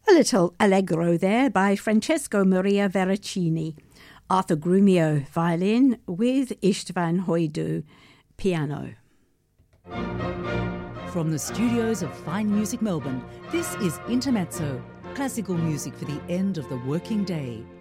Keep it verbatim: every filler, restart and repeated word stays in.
A little Allegro there by Francesco Maria Veracini. Arthur Grumio, violin, with Istvan Hoidu, piano. From the studios of Fine Music Melbourne, this is Intermezzo, classical music for the end of the working day.